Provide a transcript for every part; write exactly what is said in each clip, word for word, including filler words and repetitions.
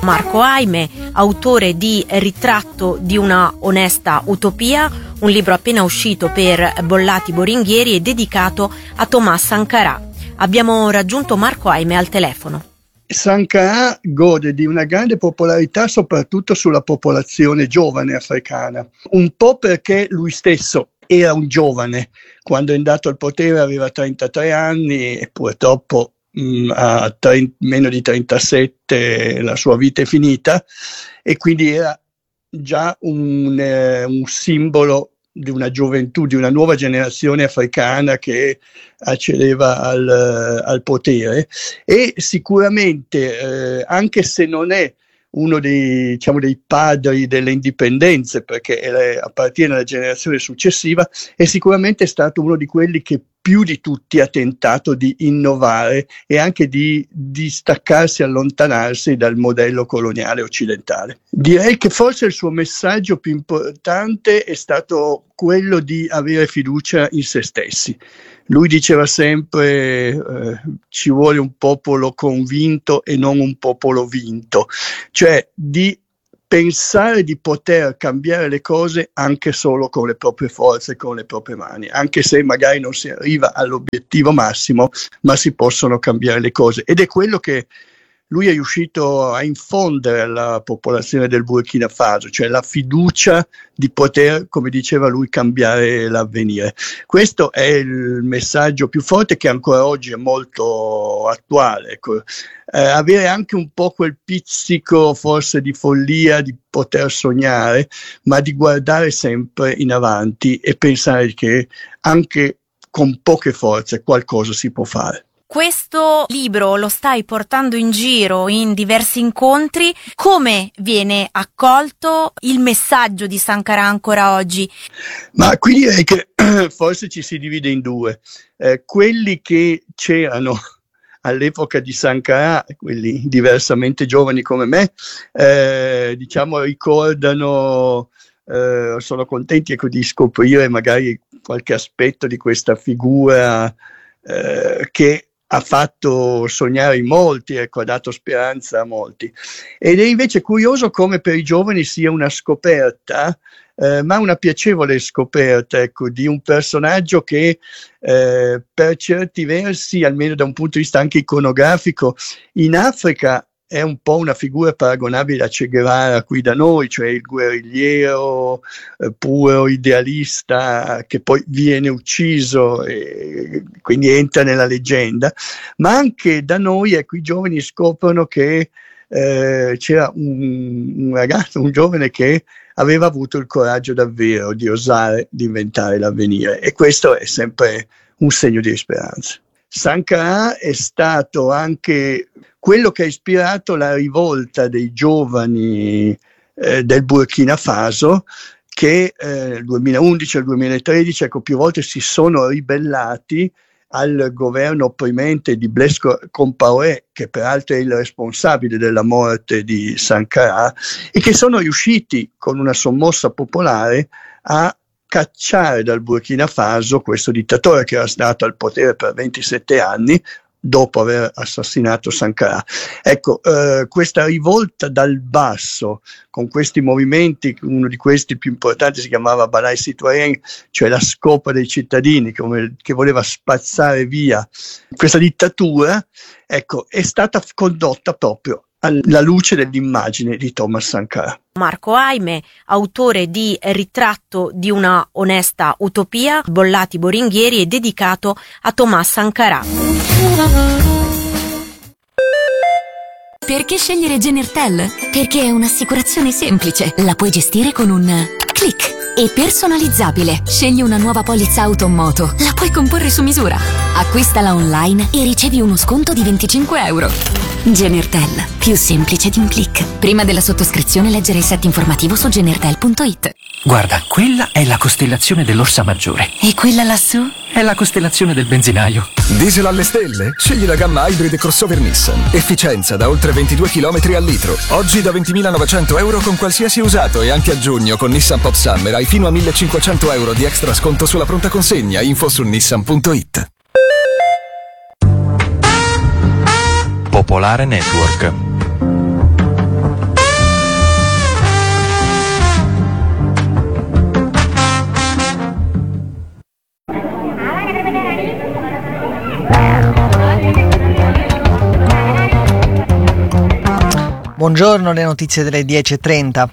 Marco Aime, autore di Ritratto di una onesta utopia, un libro appena uscito per Bollati Boringhieri e dedicato a Thomas Sankara. Abbiamo raggiunto Marco Aime al telefono. Sankara gode di una grande popolarità soprattutto sulla popolazione giovane africana, un po' perché lui stesso era un giovane, quando è andato al potere aveva trentatré anni e purtroppo mh, a trenta, meno di trentasette la sua vita è finita, e quindi era già un, eh, un simbolo di una gioventù, di una nuova generazione africana che accedeva al, al potere, e sicuramente eh, anche se non è uno dei, diciamo, dei padri delle indipendenze, perché è, appartiene alla generazione successiva, è sicuramente stato uno di quelli che più di tutti ha tentato di innovare e anche di distaccarsi, allontanarsi dal modello coloniale occidentale. Direi che forse il suo messaggio più importante è stato quello di avere fiducia in se stessi. Lui diceva sempre eh, ci vuole un popolo convinto e non un popolo vinto, cioè di pensare di poter cambiare le cose anche solo con le proprie forze, con le proprie mani, anche se magari non si arriva all'obiettivo massimo, ma si possono cambiare le cose. Ed è quello che lui è riuscito a infondere alla popolazione del Burkina Faso, cioè la fiducia di poter, come diceva lui, cambiare l'avvenire. Questo è il messaggio più forte, che ancora oggi è molto attuale. Ecco. Eh, avere anche un po' quel pizzico forse di follia, di poter sognare, ma di guardare sempre in avanti e pensare che anche con poche forze qualcosa si può fare. Questo libro lo stai portando in giro in diversi incontri. Come viene accolto il messaggio di Sankara ancora oggi? Ma qui direi che forse ci si divide in due. Eh, quelli che c'erano all'epoca di Sankara, quelli diversamente giovani come me, eh, diciamo ricordano, eh, sono contenti ecco, di scoprire magari qualche aspetto di questa figura eh, che ha fatto sognare in molti, ecco, ha dato speranza a molti. Ed è invece curioso come per i giovani sia una scoperta, eh, ma una piacevole scoperta, ecco, di un personaggio che eh, per certi versi, almeno da un punto di vista anche iconografico, in Africa è un po' una figura paragonabile a Che Guevara qui da noi, cioè il guerrigliero eh, puro, idealista, che poi viene ucciso e quindi entra nella leggenda, ma anche da noi ecco, i giovani scoprono che eh, c'era un, un ragazzo, un giovane che aveva avuto il coraggio davvero di osare di inventare l'avvenire, e questo è sempre un segno di speranza. Sankara è stato anche quello che ha ispirato la rivolta dei giovani eh, del Burkina Faso, che eh, nel duemilaundici e nel duemilatredici ecco, più volte si sono ribellati al governo opprimente di Blaise Compaoré, che peraltro è il responsabile della morte di Sankara, e che sono riusciti con una sommossa popolare a cacciare dal Burkina Faso questo dittatore che era stato al potere per ventisette anni dopo aver assassinato Sankara. Ecco, eh, questa rivolta dal basso, con questi movimenti, uno di questi più importanti si chiamava Bataille Citoyenne, cioè la scopa dei cittadini, come, che voleva spazzare via questa dittatura, ecco, è stata condotta proprio alla luce dell'immagine di Thomas Sankara. Marco Aime, autore di Ritratto di una onesta utopia, Bollati Boringhieri, e dedicato a Thomas Sankara. Perché scegliere Genertel? Perché è un'assicurazione semplice, la puoi gestire con un click e personalizzabile. Scegli una nuova polizza auto o moto, la puoi comporre su misura. Acquistala online e ricevi uno sconto di venticinque euro. Genertel, più semplice di un click. Prima della sottoscrizione leggere il set informativo su genertel punto it. Guarda, quella è la costellazione dell'Orsa Maggiore. E quella lassù? È la costellazione del benzinaio. Diesel alle stelle? Scegli la gamma Hybrid crossover Nissan. Efficienza da oltre ventidue chilometri al litro. Oggi da ventimilanovecento euro con qualsiasi usato, e anche a giugno con Nissan Pop Summer hai fino a millecinquecento euro di extra sconto sulla pronta consegna. Info su nissan punto it. Popolare Network. Buongiorno, le notizie delle dieci e trenta.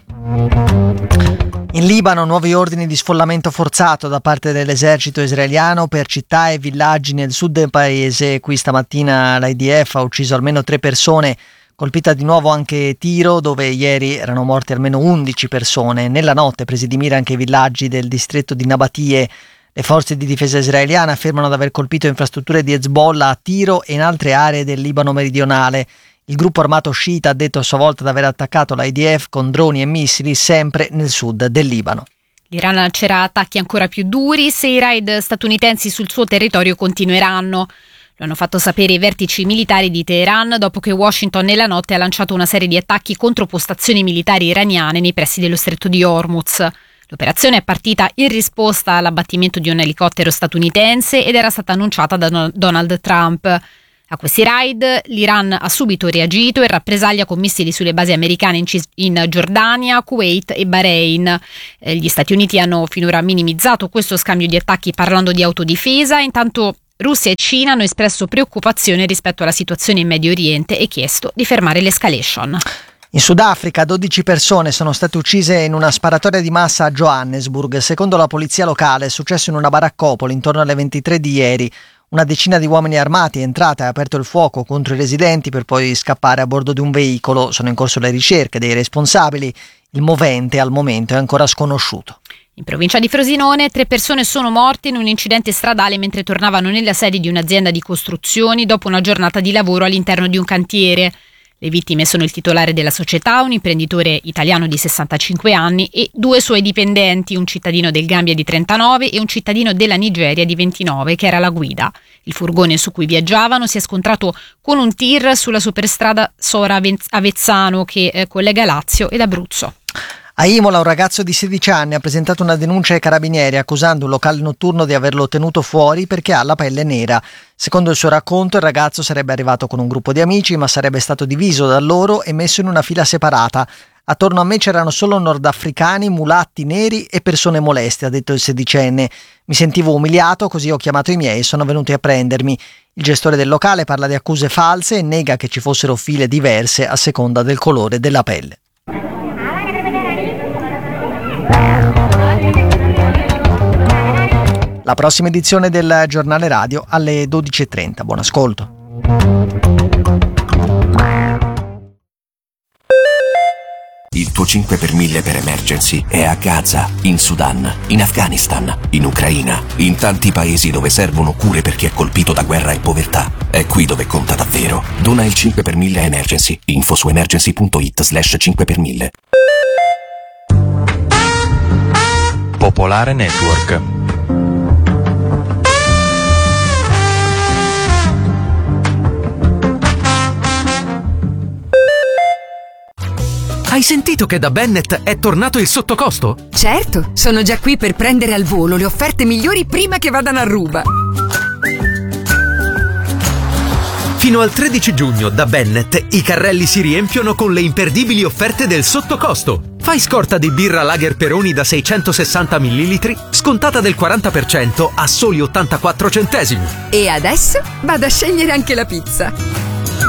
In Libano nuovi ordini di sfollamento forzato da parte dell'esercito israeliano per città e villaggi nel sud del paese. Qui stamattina l'I D F ha ucciso almeno tre persone, colpita di nuovo anche Tiro, dove ieri erano morte almeno undici persone. Nella notte presi di mira anche i villaggi del distretto di Nabatie. Le forze di difesa israeliane affermano di aver colpito infrastrutture di Hezbollah a Tiro e in altre aree del Libano meridionale. Il gruppo armato sciita ha detto a sua volta di aver attaccato l'I D F con droni e missili sempre nel sud del Libano. L'Iran lancerà attacchi ancora più duri se i raid statunitensi sul suo territorio continueranno. Lo hanno fatto sapere i vertici militari di Teheran dopo che Washington nella notte ha lanciato una serie di attacchi contro postazioni militari iraniane nei pressi dello stretto di Hormuz. L'operazione è partita in risposta all'abbattimento di un elicottero statunitense ed era stata annunciata da Donald Trump. A questi raid l'Iran ha subito reagito in rappresaglia con missili sulle basi americane in, Cis- in Giordania, Kuwait e Bahrain. Eh, gli Stati Uniti hanno finora minimizzato questo scambio di attacchi parlando di autodifesa, intanto Russia e Cina hanno espresso preoccupazione rispetto alla situazione in Medio Oriente e chiesto di fermare l'escalation. In Sudafrica dodici persone sono state uccise in una sparatoria di massa a Johannesburg. Secondo la polizia locale è successo in una baraccopoli intorno alle ventitré di ieri. Una decina di uomini armati è entrata e ha aperto il fuoco contro i residenti per poi scappare a bordo di un veicolo. Sono in corso le ricerche dei responsabili. Il movente al momento è ancora sconosciuto. In provincia di Frosinone, tre persone sono morte in un incidente stradale mentre tornavano nella sede di un'azienda di costruzioni dopo una giornata di lavoro all'interno di un cantiere. Le vittime sono il titolare della società, un imprenditore italiano di sessantacinque anni, e due suoi dipendenti, un cittadino del Gambia di trentanove e un cittadino della Nigeria di ventinove, che era alla guida. Il furgone su cui viaggiavano si è scontrato con un tir sulla superstrada Sora-Avezzano che eh, collega Lazio ed Abruzzo. A Imola un ragazzo di sedici anni ha presentato una denuncia ai carabinieri accusando un locale notturno di averlo tenuto fuori perché ha la pelle nera. Secondo il suo racconto il ragazzo sarebbe arrivato con un gruppo di amici ma sarebbe stato diviso da loro e messo in una fila separata. Attorno a me c'erano solo nordafricani, mulatti neri e persone moleste, ha detto il sedicenne. Mi sentivo umiliato, così ho chiamato i miei e sono venuti a prendermi. Il gestore del locale parla di accuse false e nega che ci fossero file diverse a seconda del colore della pelle. La prossima edizione del giornale radio alle dodici e trenta. Buon ascolto. Il tuo cinque per mille per emergency è a Gaza, in Sudan, in Afghanistan, in Ucraina, in tanti paesi dove servono cure per chi è colpito da guerra e povertà. È qui dove conta davvero. Dona il cinque per mille a Emergency. Info su emergency.it slash cinque per mille. Popolare Network. Hai sentito che da Bennett è tornato il sottocosto? Certo, sono già qui per prendere al volo le offerte migliori prima che vadano a ruba. Fino al tredici giugno da Bennett i carrelli si riempiono con le imperdibili offerte del sottocosto. Fai scorta di birra Lager Peroni da seicentosessanta millilitri, scontata del quaranta per cento a soli ottantaquattro centesimi. E adesso vado a scegliere anche la pizza.